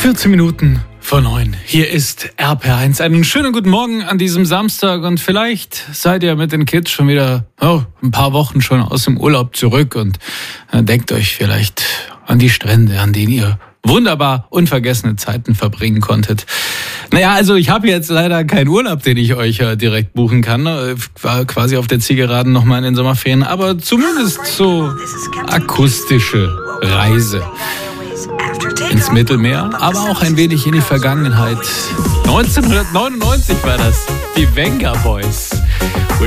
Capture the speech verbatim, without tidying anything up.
vierzehn Minuten vor neun. Hier ist R P R eins. Einen schönen guten Morgen an diesem Samstag und vielleicht seid ihr mit den Kids schon wieder oh, ein paar Wochen schon aus dem Urlaub zurück und äh, denkt euch vielleicht an die Strände, an denen ihr wunderbar unvergessene Zeiten verbringen konntet. Naja, also ich habe jetzt leider keinen Urlaub, den ich euch äh, direkt buchen kann. Ich war quasi auf der Zielgeraden nochmal in den Sommerferien, aber zumindest so akustische Reise ins Mittelmeer, aber auch ein wenig in die Vergangenheit. neunzehnhundertneunundneunzig war das, die Venga Boys.